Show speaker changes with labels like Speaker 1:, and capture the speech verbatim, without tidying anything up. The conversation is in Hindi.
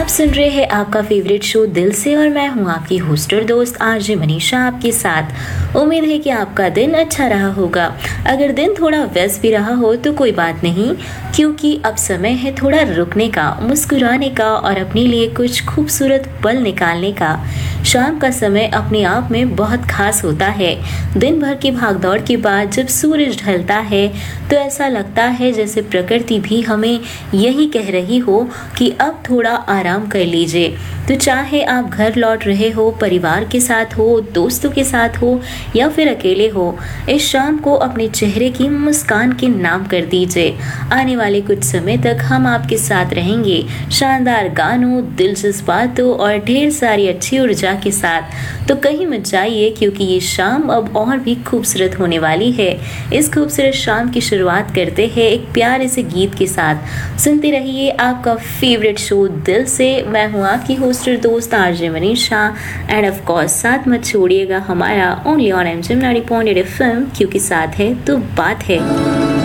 Speaker 1: आप सुन रहे हैं आपका फेवरेट शो दिल से और मैं हूं आपकी होस्ट और दोस्त आरजे मनीषा आपके साथ। उम्मीद है कि आपका दिन अच्छा रहा होगा। अगर दिन थोड़ा व्यस्त भी रहा हो तो कोई बात नहीं, क्योंकि अब समय है थोड़ा रुकने का, मुस्कुराने का और अपने लिए कुछ खूबसूरत पल निकालने का। शाम का समय अपने आप में बहुत खास होता है। दिन भर की भागदौड़ के बाद जब सूरज ढलता है तो ऐसा लगता है जैसे प्रकृति भी हमें यही कह रही हो कि अब थोड़ा आराम कर लीजिए। तो चाहे आप घर लौट रहे हो, परिवार के साथ हो, दोस्तों के साथ हो या फिर अकेले हो, इस शाम को अपने चेहरे की मुस्कान के नाम कर दीजिए। आने वाले कुछ समय तक हम आपके साथ रहेंगे, शानदार गानों, दिलचस्प बातों और ढेर सारी अच्छी ऊर्जा के साथ। तो कहीं मत जाइए, क्योंकि ये शाम अब और भी खूबसूरत होने वाली है। इस खूबसूरत शाम की शुरुआत करते हैं एक प्यारे से गीत के साथ। सुनते रहिए आपका फेवरेट शो दिल से। मैं हूँ आपकी होस्ट और दोस्त RJ Manisha, end of course साथ मत छोड़िएगा हमारा only on M G ninety point eight F M, क्योंकि साथ है तो बात है।